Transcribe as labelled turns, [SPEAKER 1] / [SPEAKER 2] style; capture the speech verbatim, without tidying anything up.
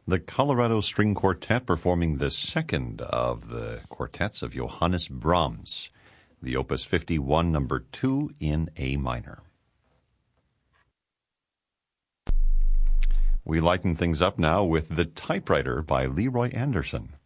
[SPEAKER 1] The Colorado String Quartet performing the second of the quartets of Johannes Brahms, the Opus fifty-one, number two in A minor. We lighten things up now with The Typewriter by Leroy Anderson.